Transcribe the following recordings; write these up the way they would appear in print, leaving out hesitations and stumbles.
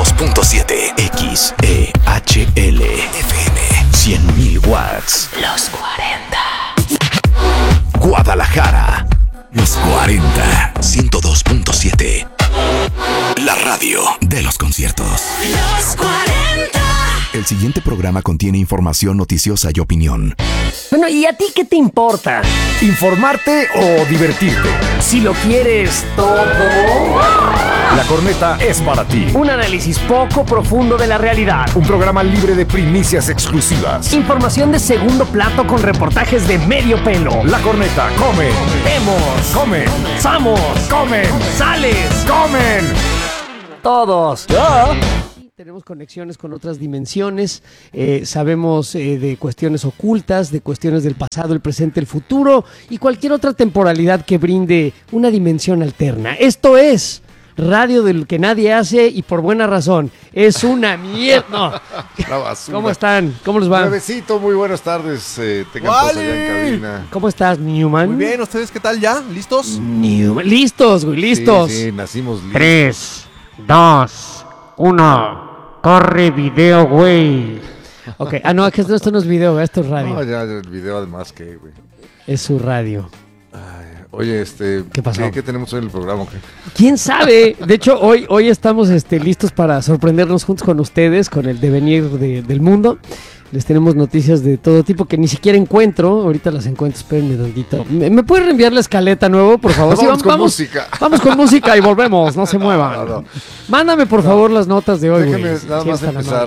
102.7 XEHL FM 100.000 watts. Los 40. Guadalajara. Los 40. 102.7. La radio de los conciertos. Los 40. El siguiente programa contiene información noticiosa y opinión. Bueno, ¿y a ti qué te importa? ¿Informarte o divertirte? Si lo quieres todo. La Corneta es para ti. Un análisis poco profundo de la realidad. Un programa libre de primicias exclusivas. Información de segundo plato con reportajes de medio pelo. La Corneta come. Vemos. Comen. Samos. Comen. Sales. Comen. Todos. Tenemos conexiones con otras dimensiones, sabemos de cuestiones ocultas, de cuestiones del pasado, el presente, el futuro y cualquier otra temporalidad que brinde una dimensión alterna. Esto es radio del que nadie hace y por buena razón. Es una mierda. No. La basura. ¿Cómo están? ¿Cómo les va? Nuevecito, muy buenas tardes. Tengan todos allá en cabina. ¿Cómo estás, Newman? Muy bien, ¿ustedes qué tal ya? ¿Listos? Newman. Listos, güey, listos. Sí, nacimos listos. 3, 2, 1. Corre video, güey. Ok, no, es que esto no es video, esto es radio. No, ya el video además que, güey. Es su radio. Ay, oye, ¿Qué pasó? ¿Qué tenemos hoy en el programa? ¿Qué? ¿Quién sabe? De hecho, hoy estamos listos para sorprendernos juntos con ustedes, con el devenir del mundo. Les tenemos noticias de todo tipo que ni siquiera encuentro. Ahorita las encuentro, espérenme tantito. ¿Me puede reenviar la escaleta nuevo, por favor? Vamos con música. Vamos con música y volvemos, no se muevan. No. Mándame, por favor, las notas de hoy. Déjame güey, nada si más es tan empezar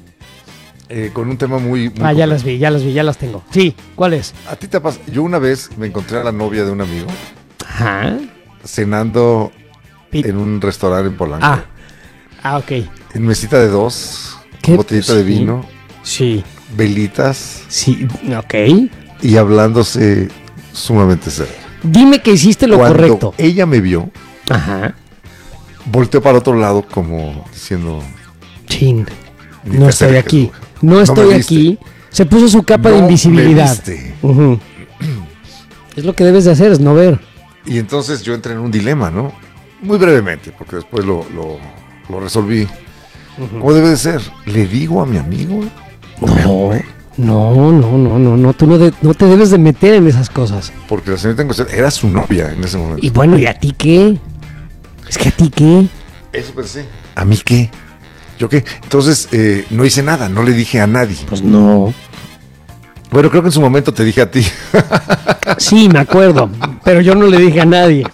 con un tema muy ya las vi, ya las tengo. Sí, ¿cuál es? ¿A ti te pasa? Yo una vez me encontré a la novia de un amigo Ajá. cenando Pit- en un restaurante en Polanco. Ok. En mesita de dos, ¿Qué? botellita de vino, Sí, velitas sí, ok. y hablándose sumamente serio. Dime que hiciste lo Cuando correcto. ella me vio, Ajá. volteó para otro lado como diciendo... Chin. "Ni No te estoy acerques, aquí. güey. No estoy me aquí. viste. Se puso su capa de No invisibilidad. me viste". Ujú. Es lo que debes de hacer, es no ver. Y entonces yo entré en un dilema, ¿no? Muy brevemente, porque después lo resolví. ¿Cómo debe de ser? ¿Le digo a mi amigo? ¿O me voy? No. Tú no te debes de meter en esas cosas. Porque la señorita en cuestión era su novia en ese momento. Y bueno, ¿y a ti qué? Es que a ti qué. Eso pensé. ¿A mí qué? ¿Yo qué? Entonces no hice nada, no le dije a nadie. Pues no. Bueno, creo que en su momento te dije a ti. Sí, me acuerdo. Pero yo no le dije a nadie.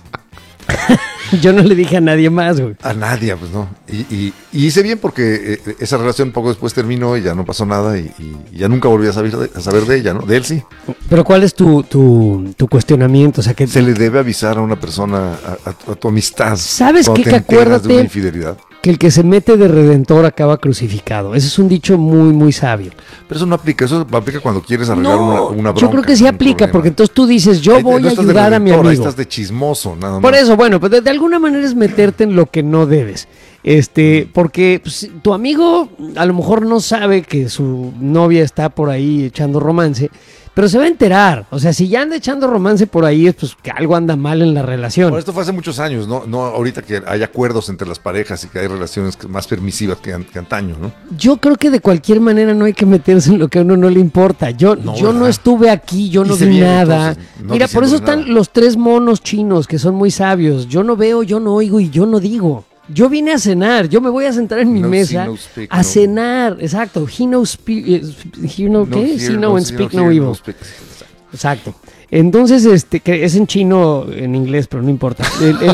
Yo no le dije a nadie más, güey. A nadie, pues no. Y hice bien porque esa relación poco después terminó y ya no pasó nada y ya nunca volví a saber de ella, ¿no? De él sí. Pero ¿cuál es tu cuestionamiento? O sea, que Se le debe avisar a una persona, a tu amistad. ¿Sabes cuando qué? te Que enteras de acuérdate una infidelidad. que el que se mete de redentor acaba crucificado. Ese es un dicho muy, muy sabio. Pero eso no aplica, eso aplica cuando quieres arreglar una bronca. Yo creo que sí un aplica, problema. porque entonces tú dices, yo Ahí voy no a estás de ayudar a mi redentor, ahí amigo. estás de chismoso, nada más. Por eso, bueno, pues de alguna manera es meterte en lo que no debes. Porque pues, tu amigo a lo mejor no sabe que su novia está por ahí echando romance, pero se va a enterar. O sea, si ya anda echando romance por ahí, es pues que algo anda mal en la relación. Bueno, esto fue hace muchos años, no ahorita que hay acuerdos entre las parejas y que hay relaciones más permisivas que antaño, ¿no? Yo creo que de cualquier manera no hay que meterse en lo que a uno no le importa. Yo no ¿verdad? estuve aquí, yo no Hice vi bien, nada. entonces, no Mira, por eso diciéndole están nada. los 3 monos chinos que son muy sabios. Yo no veo, yo no oigo y yo no digo. Yo vine a cenar, yo me voy a sentar en mi No mesa see, no speak, a no. cenar. Exacto. He no speak, ¿qué? hear, See no and speak no hear, evil. speak. Exacto. Entonces, que es en chino, en inglés, pero no importa.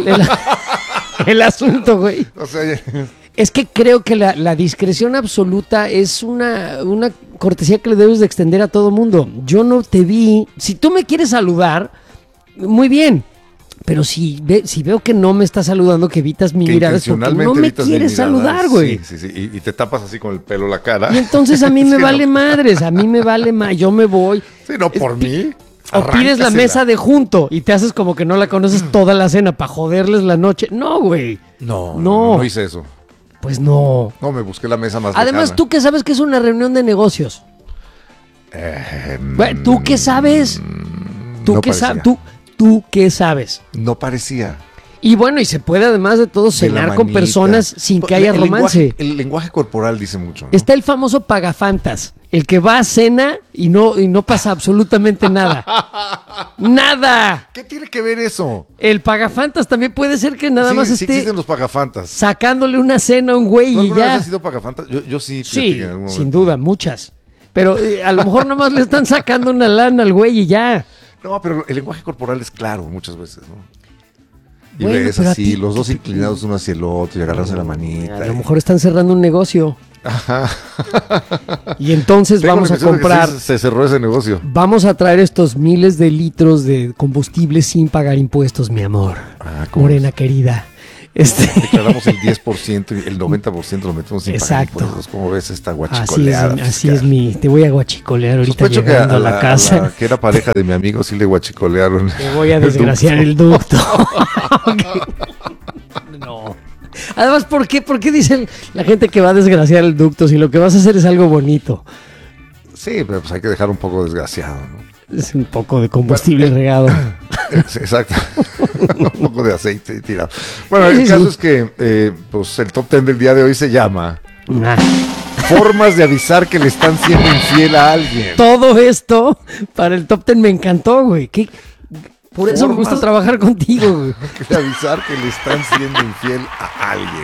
El asunto, güey, O sea, es que creo que la discreción absoluta es una cortesía que le debes de extender a todo mundo. Yo no te vi. Si tú me quieres saludar, muy bien. Pero si veo que no me estás saludando, que evitas mi que mirada, es porque intencionalmente no me evitas mi quieres mirada. saludar, güey. Sí. Y te tapas así con el pelo la cara. Y entonces a mí me Sí, vale no. madres, yo me voy. Sí, no, por mí. O pides la arráncasela. mesa de junto y te haces como que no la conoces toda la cena para joderles la noche. No, güey. No hice eso. Pues no. No, me busqué la mesa más Además, lejana. tú que sabes que es una reunión de negocios. Güey, ¿tú qué sabes? ¿Tú no qué sabes? parecía. ¿Tú qué sabes? No parecía. Y bueno, y se puede además de todo De la cenar con manita. personas sin que haya El romance. el lenguaje corporal dice mucho, ¿no? Está el famoso pagafantas, el que va a cena y no pasa absolutamente nada. ¡Nada! ¿Qué tiene que ver eso? El pagafantas también puede ser que nada Sí, más sí esté existen los pagafantas. sacándole una cena a un güey ¿Tú y alguna vez ya. has sido pagafantas? Yo sí. fíjate Sí, que en algún sin momento. duda, muchas. Pero a lo mejor nada más le están sacando una lana al güey y ya. No, pero el lenguaje corporal es claro muchas veces, ¿no? Y Bueno, ves pero a así, ti- los dos inclinados uno hacia el otro y agarrarse la A manita. lo mejor están cerrando un negocio. Ajá. Y entonces Tengo vamos la a impresión de que comprar, sí se cerró ese negocio. vamos a traer estos miles de litros de combustible sin pagar impuestos, mi amor. Ah, ¿cómo Morena querida. Declaramos el 10% y el 90% lo metemos sin pagar Exacto. impuestos. ¿Cómo ves esta Así guachicoleada? así es te voy a guachicolear ahorita Sospecho que llegando a la casa. que era pareja de mi amigo sí le guachicolearon. Te voy a desgraciar el ducto. No. Además, ¿por qué dice la gente que va a desgraciar el ducto si lo que vas a hacer es algo bonito? Sí, pero pues hay que dejar un poco desgraciado, ¿no? Es un poco de combustible regado. Sí, exacto. Un poco de aceite tirado. Bueno, Sí, el sí, caso sí. es que pues el top 10 del día de hoy se llama Ah. Formas de avisar que le están siendo infiel a alguien. Todo esto para el top 10 me encantó, güey. Por eso me Formas- gusta trabajar contigo, güey. De avisar que le están siendo infiel a alguien.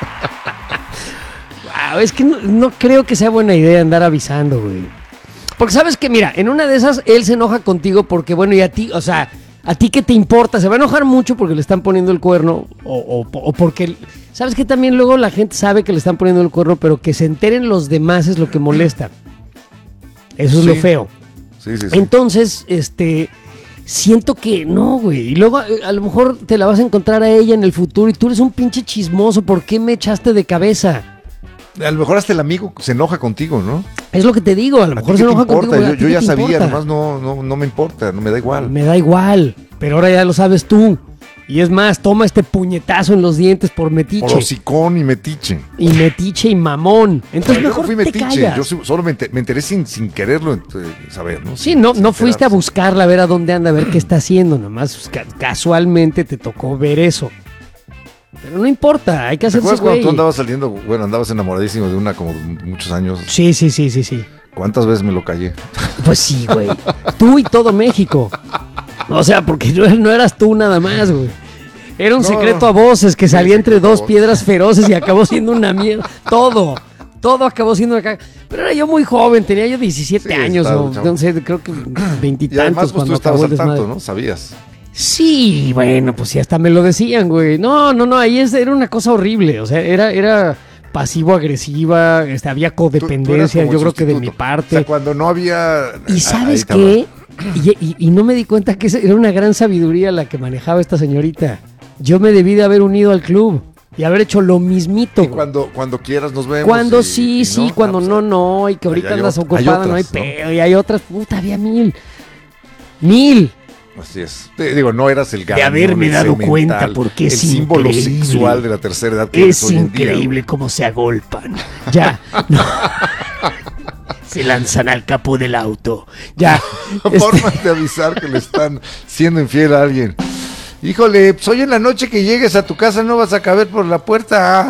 Wow, es que no creo que sea buena idea andar avisando, güey. Porque sabes que, mira, en una de esas él se enoja contigo porque, bueno, y a ti, o sea, ¿a ti qué te importa? Se va a enojar mucho porque le están poniendo el cuerno o porque... ¿Sabes que también luego la gente sabe que le están poniendo el cuerno, pero que se enteren los demás es lo que molesta? Eso es lo Sí. feo. Sí. Entonces, siento que no, güey. Y luego a lo mejor te la vas a encontrar a ella en el futuro y tú eres un pinche chismoso. ¿Por qué me echaste de cabeza? A lo mejor hasta el amigo se enoja contigo, ¿no? Es lo que te digo, a lo ¿A ti mejor qué se te enoja importa? contigo. ¿A ti Yo qué ya te sabía, importa? nomás no me importa, no me da igual. Me da igual, pero ahora ya lo sabes tú. Y es más, toma este puñetazo en los dientes por metiche. Por hocicón y metiche. Y metiche y mamón. Entonces Yo no mejor fui te metiche, callas. yo solo me enteré sin quererlo saber, ¿no? Sí, Sin no fuiste a enterarse. buscarla, a ver a dónde anda, a ver qué está haciendo. Nomás casualmente te tocó ver eso. Pero no importa, hay que ¿Te hacerse acuerdas cuando güey. tú andabas saliendo, bueno, andabas enamoradísimo de una como muchos años? Sí. ¿Cuántas veces me lo callé? Pues sí, güey. Tú y todo México. O sea, porque no eras tú nada más, güey. Era un No, secreto no. a voces que salía entre secreto a dos voces. piedras feroces y acabó siendo una mierda. Todo acabó siendo una caga. Pero era yo muy joven, tenía yo 17 Sí, años estaba o chavo. no sé, creo que Y veintitantos además, pues tú cuando acabó estabas el al tanto, desmadre. ¿no? Sabías. Sí, bueno, pues sí, hasta me lo decían, güey. No, ahí era una cosa horrible. O sea, era pasivo-agresiva, había Tú eras codependencia, como yo el creo que de sustituto. mi O parte. sea, cuando no había... Y ¿sabes ahí estaba. qué? Y no me di cuenta que era una gran sabiduría la que manejaba esta señorita. Yo me debí de haber unido al club y haber hecho lo mismito. Y güey. cuando quieras nos vemos. Cuando y sí, no, cuando pues, no, y que ahorita hay andas hay ocupada, no hay otras, ¿no? pedo, y hay otras, puta, había 1000. Así es. Te digo, no eras el De haberme el dado semental, cuenta, porque es el símbolo increíble. sexual de la tercera edad que eres Es hoy en día, increíble cómo se agolpan. Ya. no. Se lanzan al capó del auto. Ya. güey. Formas de avisar que le están siendo infiel a alguien. Híjole, pues hoy en la noche que llegues a tu casa no vas a caber por la puerta.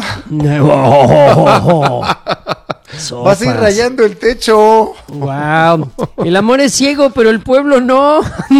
Vas a ir rayando el techo. Wow. El amor es ciego, pero el pueblo no.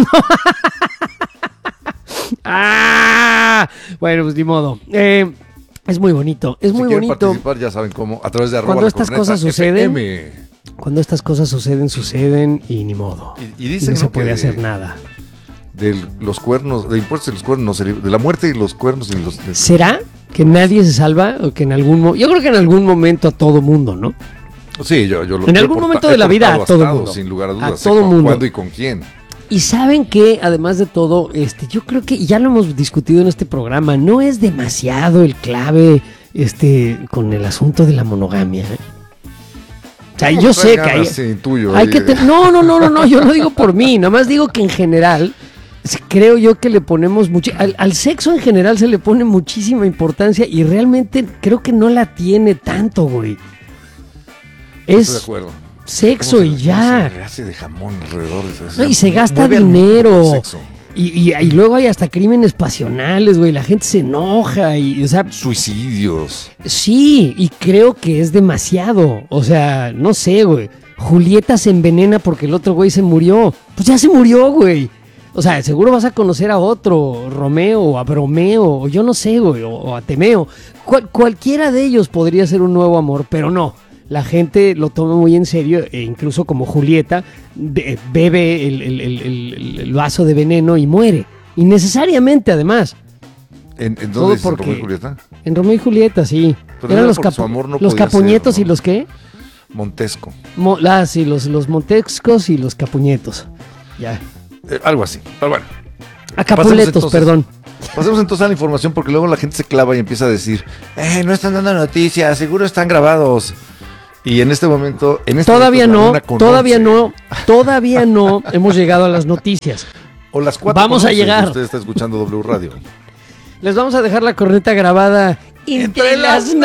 Ah. Bueno, pues ni modo. Es muy bonito. Es Si muy quieren bonito. participar, ya saben cómo. A través de Cuando @la estas corneta cosas suceden, FM. Cuando estas cosas suceden y ni modo. Y dicen, no se ¿no? puede que hacer nada. De los cuernos, de impuestos y los cuernos, no se libra- de la muerte y los cuernos y los... ¿Será que nadie se salva? O que en algún yo creo que en algún momento a todo mundo, ¿no? Sí, yo lo En yo algún he momento he de la vida, portado a todo estado, mundo. sin lugar a A dudas. todo mundo. ¿Cuándo y con quién? Y saben que, además de todo, yo creo que y ya lo hemos discutido en este programa, no es demasiado el clave con el asunto de la monogamia. ¿eh? O sea, yo sé que hay, Sí, intuyo, hay que no, yo no digo por mí, nomás digo que en general creo yo que le ponemos mucho al sexo en general se le pone muchísima importancia y realmente creo que no la tiene tanto, güey. Estoy de Es acuerdo. sexo y ya. Se hace de jamón alrededor de eso. No, y se gasta Mueve al mundo dinero. el sexo. Y luego hay hasta crímenes pasionales, güey. La gente se enoja y, o sea, Suicidios. sí, y creo que es demasiado. O sea, no sé, güey. Julieta se envenena porque el otro güey se murió. Pues ya se murió, güey. O sea, seguro vas a conocer a otro, Romeo, o a Bromeo, o yo no sé, güey, o a Temeo. Cualquiera de ellos podría ser un nuevo amor, pero no. La gente lo toma muy en serio, e incluso como Julieta, bebe el vaso de veneno y muere. Innecesariamente, además. ¿En Todo dónde se porque- Romeo y Julieta? En Romeo y Julieta, sí. Pero Eran era los, porque su amor no los podía capuñetos ser, ¿no? y los qué? Montesco. Sí, los montescos y los capuñetos. Ya. Algo así. Pero bueno. A Capuletos, entonces- perdón. Pasemos entonces a la información porque luego la gente se clava y empieza a decir, no están dando noticias, seguro están grabados. Y en este momento, Todavía la no, 1:11, todavía no hemos llegado a las noticias. O las 4:11, Vamos a llegar. Usted está escuchando W Radio. Les vamos a dejar la corneta grabada entre las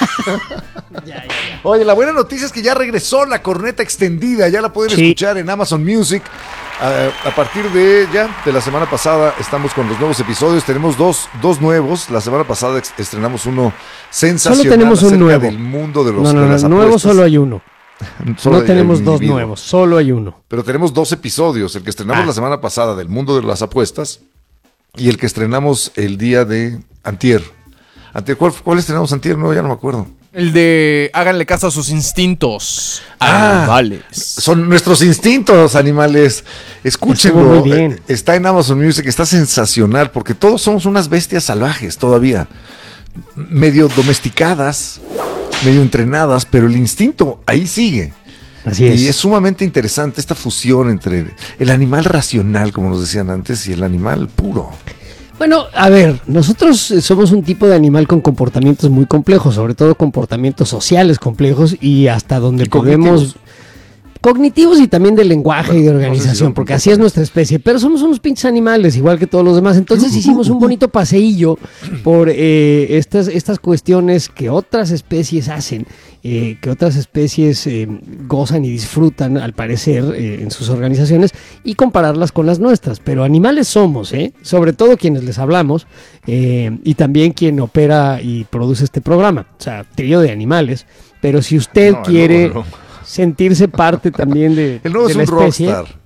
Oye, la buena noticia es que ya regresó la corneta extendida, ya la pueden Sí. escuchar en Amazon Music. A partir de la semana pasada estamos con los nuevos episodios, tenemos dos nuevos. La semana pasada estrenamos uno sensacional Solo tenemos un acerca nuevo. del mundo de los No, de las nuevo apuestas. solo hay uno. Solo No hay tenemos un dos individuo. nuevos, solo hay uno. Pero tenemos 2 episodios, el que estrenamos Ah. la semana pasada del mundo de las apuestas y el que estrenamos el día de antier. ¿Cuál estrenamos antier? No, ya no me acuerdo. El de háganle caso a sus instintos. Animales. Son nuestros instintos, animales. Escúchenlo. Estuvo muy bien. Está en Amazon Music, está sensacional porque todos somos unas bestias salvajes todavía. Medio domesticadas, medio entrenadas, pero el instinto ahí sigue. Así Y es es. sumamente interesante esta fusión entre el animal racional, como nos decían antes, y el animal puro. Bueno, a ver, nosotros somos un tipo de animal con comportamientos muy complejos, sobre todo comportamientos sociales complejos y hasta donde Y podemos... Cognitivos y también de lenguaje y de Bueno, no sé si organización, son porque así es nuestra especie, pero somos unos pinches animales, igual que todos los demás. Entonces hicimos un bonito paseillo por estas cuestiones que otras especies hacen, que otras especies gozan y disfrutan, al parecer, en sus organizaciones, y compararlas con las nuestras. Pero animales somos, sobre todo quienes les hablamos, y también quien opera y produce este programa, o sea, trío de animales. Pero si usted No, el quiere... nuevo no. sentirse parte también de, El nuevo de es la un especie. rockstar.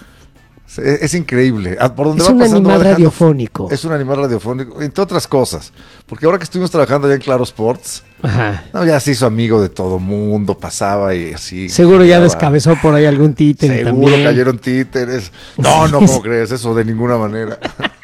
Es increíble. Por donde Es va un pasando, animal va dejando- radiofónico. Es un animal radiofónico, entre otras cosas. Porque ahora que estuvimos trabajando allá en Claro Sports, Ajá. no, ya se hizo amigo de todo mundo, pasaba y así. Seguro ya jugaba. descabezó por ahí algún títere Seguro también. cayeron títeres. No, ¿cómo crees? Eso de ninguna manera.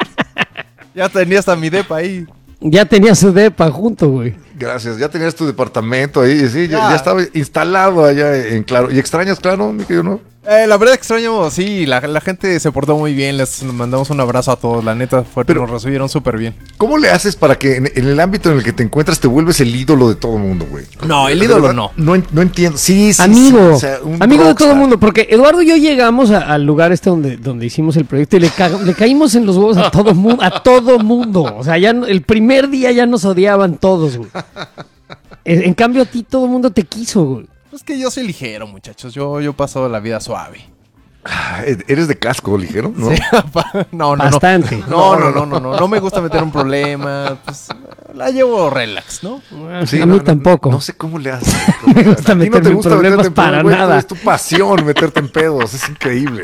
Ya tenía hasta mi depa ahí. Ya tenía su depa junto, güey. Gracias. Ya tenías tu departamento ahí, sí, Ya. ya estaba instalado allá en Claro. ¿Y extrañas Claro, mi querido, no? La verdad extraño, sí, la gente se portó muy bien. Les mandamos un abrazo a todos. La neta, Pero- nos recibieron súper bien. ¿Cómo le haces para que en el ámbito en el que te encuentras te vuelves el ídolo de todo el mundo, güey? No, el De ídolo verdad, no. No entiendo. Sí, sí. Amigo, sí, o sea, un amigo de todo el rockstar. mundo, porque Eduardo y yo llegamos al lugar este donde hicimos el proyecto y le caímos en los huevos a todo mundo, O sea, ya el primer día ya nos odiaban todos, güey. En cambio a ti todo el mundo te quiso, güey. Es que yo soy ligero, muchachos. Yo paso la vida suave. Ah, ¿eres de casco ligero? ¿No? Sí, no. Bastante. No me gusta meter un problema. Pues, la llevo relax, ¿no? Sí, a mí tampoco. No sé cómo le haces. Me gusta A ti meterme en problemas meterte en para güey, nada. Es tu pasión meterte en pedos. Es increíble.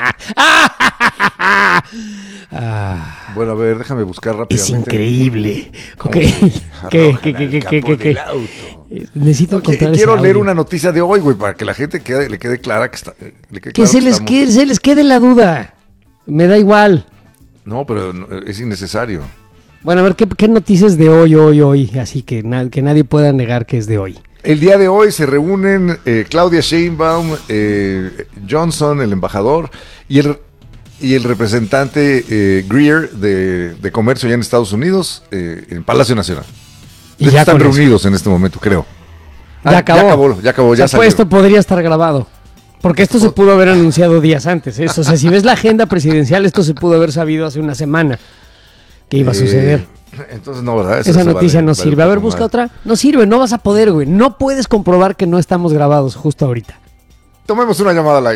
Bueno, a ver, déjame buscar Es rápidamente. increíble. Ok. Arrojan al capó ¿Qué? del auto. Necesito encontrar ese Quiero leer audio. una noticia de hoy, güey, para que la gente le quede clara que está. Le quede Que claro se les, estamos- se les quede la duda. Me da igual. No, pero es innecesario. Bueno, a ver, ¿qué noticias de hoy? Así que nadie pueda negar que es de hoy. El día de hoy se reúnen Claudia Sheinbaum, Johnson, el embajador, y el representante Greer de Comercio allá en Estados Unidos, en Palacio Nacional. Y De hecho, ya están con eso. reunidos en este momento, creo. Ya acabó. Ya acabó, ya O sea, salió. pues esto podría estar grabado. Porque esto se pudo haber anunciado días antes. O sea, si ves la agenda presidencial, esto se pudo haber sabido hace una semana que iba a suceder. Entonces, no, ¿verdad? Esa noticia no vale sirve. A ver, poco busca más. otra. No sirve, no vas a poder, güey. No puedes comprobar que no estamos grabados justo ahorita. Tomemos una llamada al aire.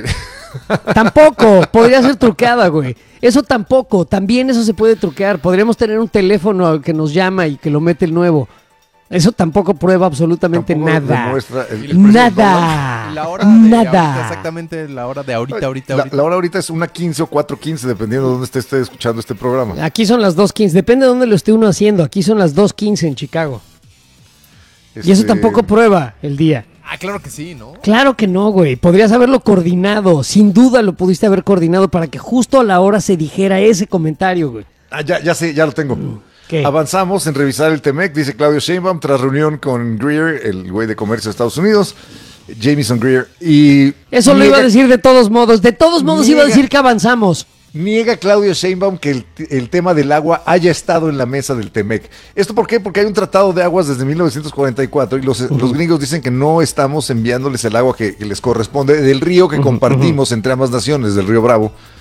Tampoco, podría ser truqueada, güey. Eso tampoco, también eso se puede truquear. Podríamos tener un teléfono que nos llama y que lo mete el nuevo. Eso tampoco prueba absolutamente Tampoco nada. demuestra el precio del dólar. Nada. La hora de ahorita, exactamente la hora de ahorita. La hora ahorita es 1:15 o 4:15, dependiendo de dónde esté escuchando este programa. Aquí son las 2:15, depende de dónde lo esté uno haciendo. Aquí son las 2:15 en Chicago. Y eso tampoco prueba el día. Ah, claro que sí, ¿no? Claro que no, güey. Podrías haberlo coordinado. Sin duda lo pudiste haber coordinado para que justo a la hora se dijera ese comentario, güey. Ya sé, ya lo tengo. ¿Qué? Avanzamos en revisar el TEMEC, dice Claudio Sheinbaum, tras reunión con Greer, el güey de comercio de Estados Unidos, Jamieson Greer, y... Eso lo iba a decir de todos modos. De todos modos iba a decir que avanzamos. Niega Claudio Sheinbaum que el tema del agua haya estado en la mesa del TEMEC. ¿Esto por qué? Porque hay un tratado de aguas desde 1944 y los gringos dicen que no estamos enviándoles el agua que les corresponde del río que compartimos entre ambas naciones, del río Bravo.